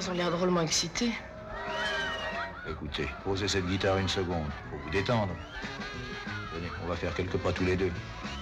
ont l'air drôlement excités. Écoutez, posez cette guitare une seconde. Faut vous détendre. Venez, on va faire quelques pas tous les deux.